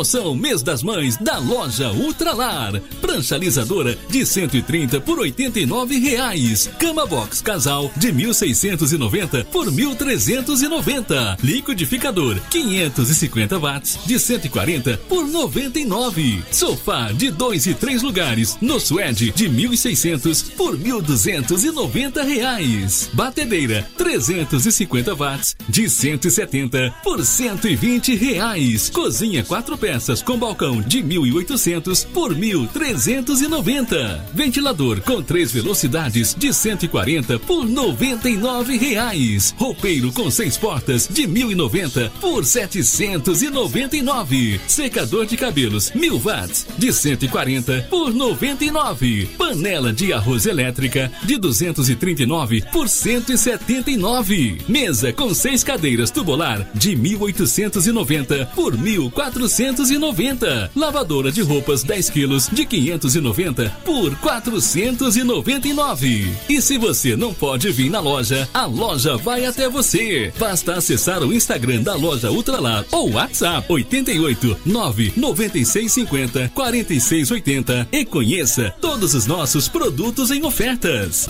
Promoção Mês das Mães da loja Ultralar. Prancha alisadora de 130 por R$ 89,00. Cama box casal de 1.690 por 1.390. Liquidificador 550 watts de 140 por 99. Sofá de 2 e 3 lugares no Suede de 1.600 por R$ 1.290. Batedeira 350 watts de 170 por R$ 120,00. Cozinha 4 peças com balcão de 1.800 por R$ 1.390. Ventilador com 3 velocidades de 140 por R$ 99,00. Roupeiro com 6 portas de 1.090 por R$ 799. Secador de cabelos 1000 watts de 140 por R$ 99. Panela de arroz elétrica de 239 por R$ 179. Mesa com 6 cadeiras tubular de 1.890 por R$ 1.490. Lavadora de roupas 10 quilos de 590 por R$ 499. E se você não pode vir na loja, a loja vai até você. Basta acessar o Instagram da loja Ultralar ou WhatsApp 88 99650 4680 e conheça todos os nossos produtos em ofertas.